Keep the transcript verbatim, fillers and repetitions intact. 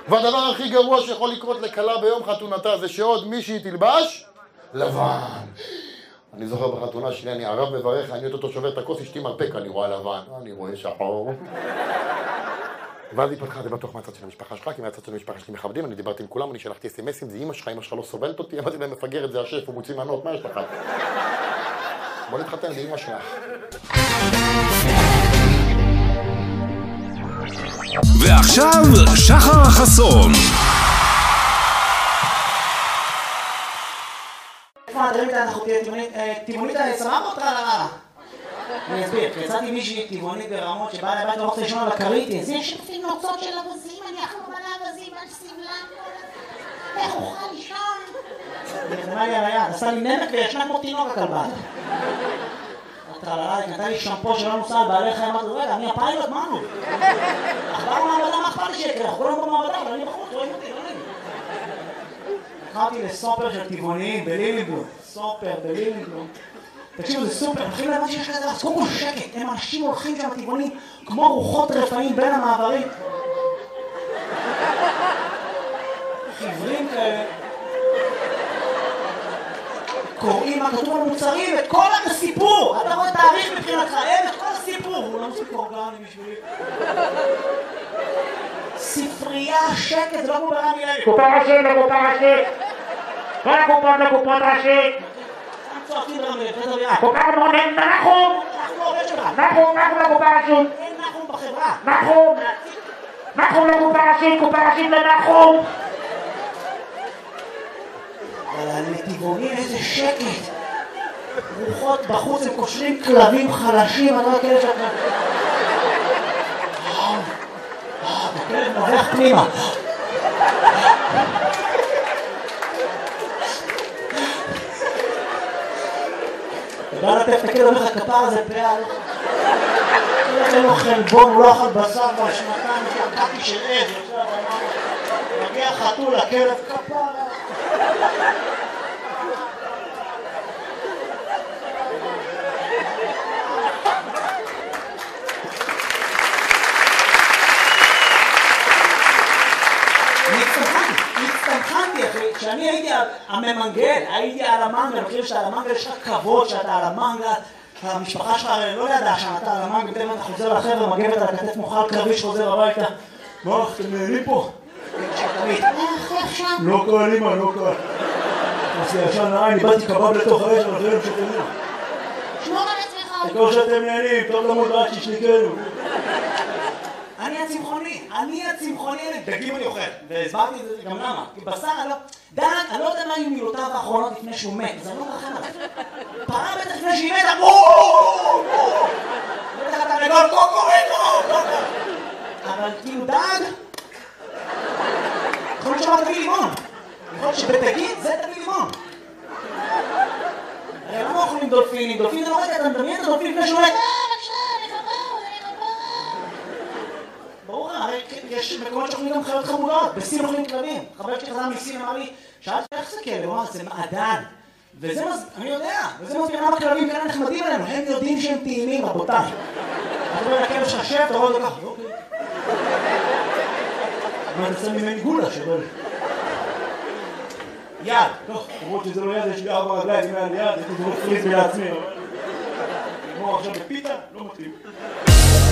והדבר הכי גרוע שיכול לקרות לכלה ביום חתונתה זה שעוד מישהי תלבש לבן. אני זוכר בחתונה שלי, אני הרב מברך, אני אותו שובר את הכוס, אשתי מרפק, אני רואה לבן, אני רואה שחור. ואז היא פתחה, זה בטוח מהצד של המשפחה שלך, כי מהצד של המשפחה שלי מכבדים, אני דיברתי עם כולם, אני שלחתי אס-אמסים, זה אמא שלך, אמא שלך לא סובלת אותי, אמרתי להם מפגרת, זה השף, הוא מוציא מנות, מה יש לך? בוא נתחתן, זה אמא שלך. ועכשיו, שחר החסון. איפה הדברים האלה אנחנו טבעונית סבבה או טרללה? אני אסביר, יצאתי מישהי טבעונית ברמות שבאה לבית לא רוצה לישון על הקריטי. זה יש לפי נוצות של אבזים, אני אחלום על האבזים, על סבלם, איך אוכל לישון? היא נתנה לי על היד, עשה לי נמק וישנה כמו תינוק הכלבה. הטרללה, היא נתנה לי שמפו שלא נוסע על בעלי חיים, אמרתי, רגע, אני הפיילוט, מה נו? אחבר מעבדה, מה אכפת לי שיקרה? אנחנו כולם במעבדה, אבל אני בחוץ, רואים אותי, לא נעים. הלכתי לסופר של טבעוניים בלילינבלום, סופר בלילינבלום. תקשיבו, זה סופר, הולכים לבד שיש כזה, אז קודם כל שקט, הם אנשים הולכים שם טבעונים כמו רוחות רפאים בין המעברים. חברים כאלה. קוראים מה כתוב על מוצרים, את כל הסיפור! אתה רואה תאריך מבחינתך, אין את כל הסיפור! הוא לא מספיק אורגני בשבילי. ספרייה, שקט, זה לא כמו ברמי לוי. קופה ראשית לקופה ראשית. כל הקופות לקופות ראשית. צועקים ברמי לוי. קופה מונן, נחום! אנחנו לא עובד שלך. נחום, נחום לקופה ראשית. אין נחום בחברה. נחום! נחום לקופה ראשית, קופה ראשית לנחום! אבל הנתיבונים איזה שקט. רוחות בחוץ, הם קושרים כלבים חלשים, אני לא כאלה שאתה... הכלב נובח פנימה. אתה יודע לתת את הכלב, אומר לך כפר הזה פעל. אין לו חלבון, הוא לא אכל בשר בשנתיים, שקעתי של עז, מגיע חתול, הכלב כפר. כשאני הייתי הממנגל, הייתי על המנגל, אני חושב שאתה על המנגל, יש לך כבוד שאתה על המנגל, המשפחה שלך לא ידעה שאתה על המנגל, בטח אתה חוזר לחבר'ה, מגבת על הכתף מוכל קרבי שחוזר הביתה. מה, אתם נהנים פה? לא קל, אמא, לא קל. עשי ישן נעי, אני באתי קבב לתוך האש, אבל חייבים שתהנים. שמור על עצמך. תקור שאתם נהנים, טוב למות רק ששניקנו. אני הצמחוני, אני הצמחוני, דגים אני אוכל, והסברתי את זה גם למה, כי בשר אני לא... דן, אני לא יודע מה היו מילותיו האחרונות לפני שהוא מת, אז אני לא מרחם עליו. פעם בטח לפני שהיא מתה, בואו! בטח אתה לגול, קוקוריקו! אבל כאילו דג... יכול להיות שמה תביא לימון. יכול להיות שבתגיד זה תביא לימון. הרי למה אוכלים דולפינים? דולפינים, לא רגע, אתה מדמיין את הדולפין לפני שהוא מת? ברור, הרי יש מקומות שאוכלים גם חיות חמודות, בסין אוכלים כלבים. חבר שלי חזר מסין אמר לי, שאלתי איך זה כלב? הוא אמר, זה מעדן. וזה מז... אני יודע, וזה מסביר למה כלבים כאלה נחמדים עלינו, הם יודעים שהם טעימים, רבותיי. אתה רואה לכלב ששב, אתה רואה אותו ככה, אוקיי. מה, אתה שם ממני גולה שבא לי. יד, טוב, למרות שזה לא יד, יש לי ארבע רגליים מעל יד, הייתי זורק פריז לעצמי, אבל... כמו עכשיו בפיתה, לא מתאים.